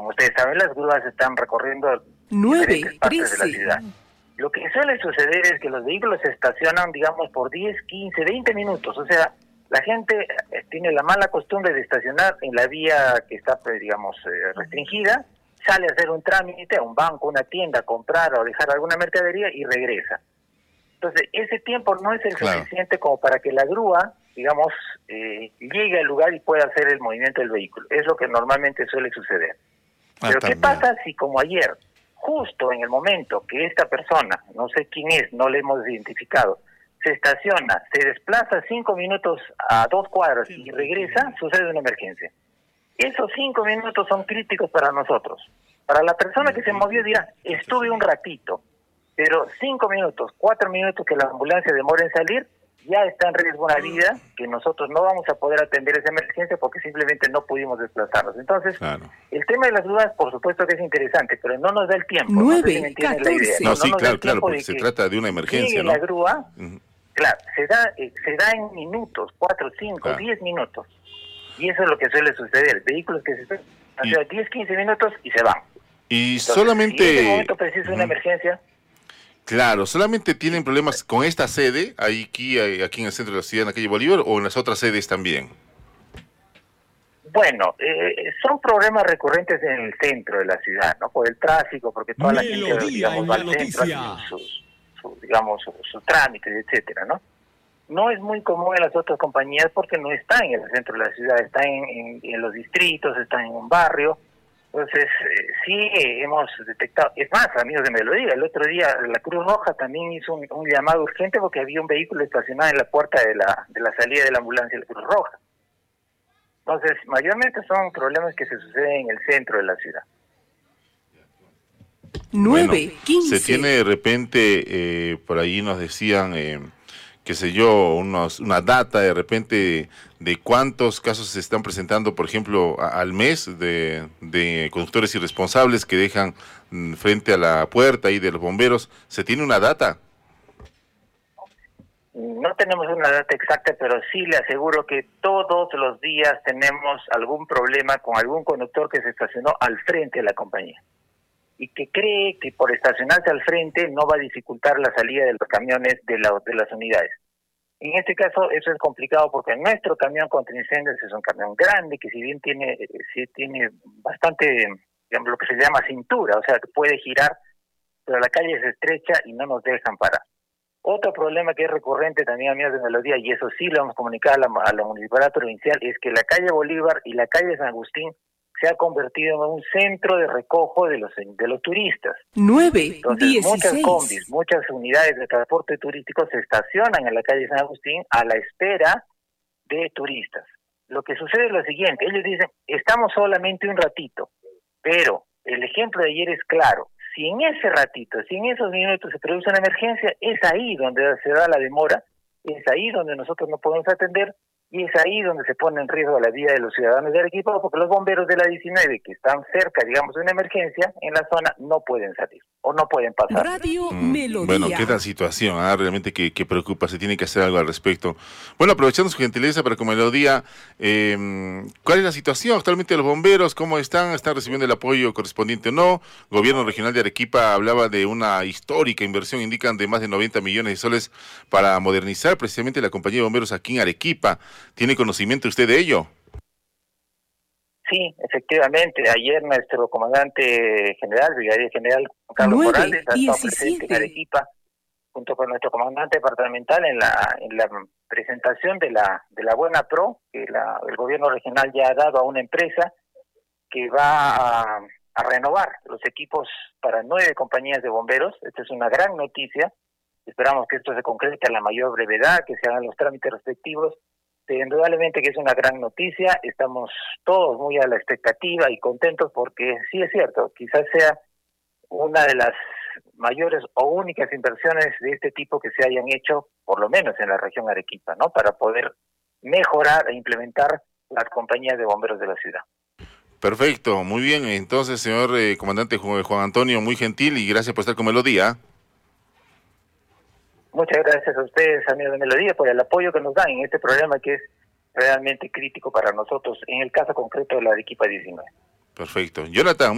como ustedes saben, las grúas están recorriendo diferentes partes de la ciudad. Lo que suele suceder es que los vehículos se estacionan, digamos, por 10, 15, 20 minutos. O sea, la gente tiene la mala costumbre de estacionar en la vía que está, digamos, restringida, sale a hacer un trámite a un banco, una tienda, a comprar o dejar alguna mercadería y regresa. Entonces, ese tiempo no es el suficiente como para que la grúa, digamos, llegue al lugar y pueda hacer el movimiento del vehículo. Es lo que normalmente suele suceder. Pero ¿qué pasa si, como ayer, justo en el momento que esta persona, no sé quién es, no le hemos identificado, se estaciona, se desplaza 5 minutos a 2 cuadras y regresa, sucede una emergencia? Esos 5 minutos son críticos para nosotros. Para la persona que se movió dirá, estuve un ratito, pero 5 minutos, 4 minutos que la ambulancia demora en salir, ya está en riesgo una vida que nosotros no vamos a poder atender esa emergencia porque simplemente no pudimos desplazarnos. Entonces, el tema de las grúas, por supuesto que es interesante, pero no nos da el tiempo. 9, 14. No, sí, claro, porque se trata de una emergencia, ¿no? La grúa, claro, se da en minutos, 4, 5, 10 minutos. Y eso es lo que suele suceder. Vehículos que se están 10, 15 minutos y se van. Y entonces, solamente... Si en ese momento precisa una emergencia... Claro, ¿solamente tienen problemas con esta sede, aquí en el centro de la ciudad, en la calle Bolívar, o en las otras sedes también? Bueno, son problemas recurrentes en el centro de la ciudad, ¿no? Por el tráfico, porque toda la gente, digamos, va al centro, sus trámites, etcétera, ¿no? No es muy común en las otras compañías porque no están en el centro de la ciudad, están en los distritos, están en un barrio. Entonces, sí hemos detectado, es más, amigos de Melodía, el otro día la Cruz Roja también hizo un llamado urgente porque había un vehículo estacionado en la puerta de la salida de la ambulancia de la Cruz Roja. Entonces, mayormente son problemas que se suceden en el centro de la ciudad. 9, 15. Se tiene de repente, por ahí nos decían... qué sé yo, una data de repente de cuántos casos se están presentando, por ejemplo, al mes de conductores irresponsables que dejan frente a la puerta ahí de los bomberos. ¿Se tiene una data? No tenemos una data exacta, pero sí le aseguro que todos los días tenemos algún problema con algún conductor que se estacionó al frente de la compañía y que cree que por estacionarse al frente no va a dificultar la salida de los camiones de las unidades. En este caso eso es complicado porque nuestro camión contra incendios es un camión grande que si bien tiene bastante, digamos, lo que se llama cintura, o sea, que puede girar, pero la calle es estrecha y no nos dejan parar. Otro problema que es recurrente también, amigos de Melodía, y eso sí lo hemos comunicado a la municipalidad provincial, es que la calle Bolívar y la calle San Agustín se ha convertido en un centro de recojo de los turistas. 9, Entonces, 16. muchas combis, muchas unidades de transporte turístico se estacionan en la calle San Agustín a la espera de turistas. Lo que sucede es lo siguiente, ellos dicen, estamos solamente un ratito, pero el ejemplo de ayer es claro. Si en ese ratito, si en esos minutos se produce una emergencia, es ahí donde se da la demora, es ahí donde nosotros no podemos atender, y es ahí donde se pone en riesgo la vida de los ciudadanos de Arequipa, porque los bomberos de la 19, que están cerca, digamos, de una emergencia en la zona, no pueden salir o no pueden pasar. Radio Melodía. Bueno, qué tal situación, realmente que preocupa, se tiene que hacer algo al respecto. Bueno, aprovechando su gentileza para con Melodía, ¿cuál es la situación actualmente de los bomberos? ¿Cómo están? ¿Están recibiendo el apoyo correspondiente o no? Gobierno regional de Arequipa hablaba de una histórica inversión, indican, de más de 90 millones de soles para modernizar precisamente la compañía de bomberos aquí en Arequipa. ¿Tiene conocimiento usted de ello? Sí, efectivamente. Ayer nuestro comandante general, brigadier general Carlos Morales, ha estado presente en Arequipa, junto con nuestro comandante departamental en la presentación de la Buena Pro, que el gobierno regional ya ha dado a una empresa que va a renovar los equipos para 9 compañías de bomberos. Esta es una gran noticia. Esperamos que esto se concrete a la mayor brevedad, que se hagan los trámites respectivos. Indudablemente que es una gran noticia, estamos todos muy a la expectativa y contentos porque sí es cierto, quizás sea una de las mayores o únicas inversiones de este tipo que se hayan hecho, por lo menos en la región Arequipa, ¿no? Para poder mejorar e implementar las compañías de bomberos de la ciudad. Perfecto, muy bien. Entonces, señor comandante Juan Antonio, muy gentil y gracias por estar con Melodía. Muchas gracias a ustedes, amigos de Melodía, por el apoyo que nos dan en este programa que es realmente crítico para nosotros, en el caso concreto de la Arequipa 19. Perfecto. Jonathan.